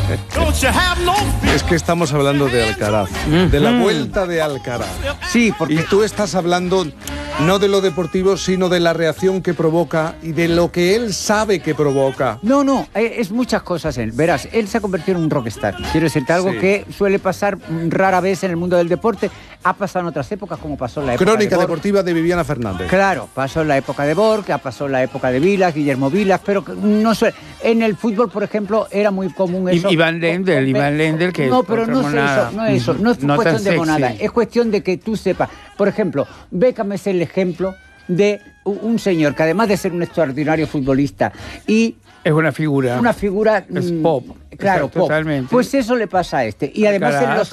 Es que estamos hablando de Alcaraz, de la vuelta de Alcaraz. Sí, porque... Y tú estás hablando no de lo deportivo, sino de la reacción que provoca y de lo que él sabe que provoca. No, es muchas cosas él. Verás, él se ha convertido en un rockstar. Quiero decirte algo que suele pasar rara vez en el mundo del deporte. Ha pasado en otras épocas, como pasó en la época Crónica de Borg. deportiva de Viviana Fernández. Claro, pasó en la época de Borg, pasó en la época de Vilas, Guillermo Vilas, pero no suele... En el fútbol, por ejemplo, era muy común eso. Iván Lendl, que... No, pero no es eso. No es cuestión de monada. Es cuestión de que tú sepas. Por ejemplo, Beckham es el ejemplo de un señor que, además de ser un extraordinario futbolista y... Es una figura. Una figura... Es pop. Claro, pop. Totalmente. Pues eso le pasa a este. Y además en los